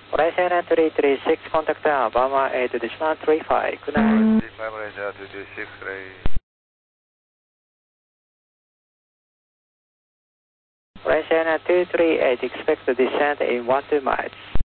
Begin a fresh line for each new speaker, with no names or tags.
Malaysia 336, contact Obama 8.35. Good night.
Malaysia 336,
Malaysia 238, expect to descend in 12 miles.